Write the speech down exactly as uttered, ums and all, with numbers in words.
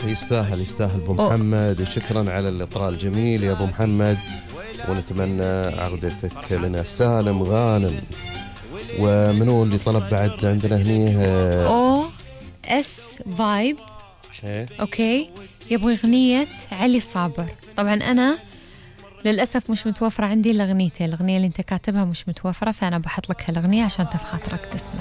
يستاهل يستاهل ابو محمد، وشكرا على الاطراء الجميل يا ابو محمد، ونتمنى عودتك لنا سالم غانم. ومنو اللي طلب بعد عندنا هني؟ او اس فايب. ايه اوكي، يبغى اغنية علي صابر. طبعا انا للاسف مش متوفرة عندي الاغنيتين، الاغنية اللي انت كاتبها مش متوفرة، فانا بحط لك هالاغنية عشان تبخاطرك تسمع.